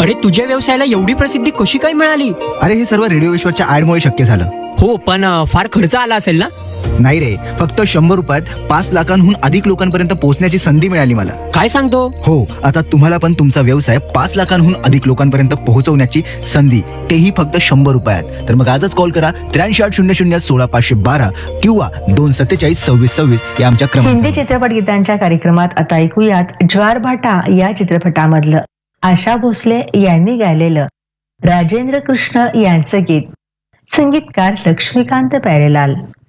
अरे तुझ्या व्यवसायाला एवढी प्रसिद्धी कशी काय मिळाली? अरे हे सर्व रेडिओ विश्वाच्या ऍडमुळे शक्य झालं. हो पण फार खर्च आला असेल ना? नाही रे, फक्त 100 रुपयात 5 लाखांहून अधिक लोकांपर्यंत पोहोचण्याची संधी मिळाली मला. काय सांगतो? हो, आता तुम्हाला पण तुमचा व्यवसाय 5 लाखांहून अधिक लोकांपर्यंत पोहोचवण्याची संधी, तेही फक्त 100 रुपयात. तर मग आजच कॉल करा 8380016512 किंवा 2474626 या आमच्या हिंदी चित्रपट गीतांच्या कार्यक्रमात आता ऐकूयात ज्वार भाटा या चित्रपटामधलं आशा भोसले यांनी गायलेलं राजेंद्र कृष्ण यांचं गीत. संगीतकार लक्ष्मीकांत प्यारेलाल.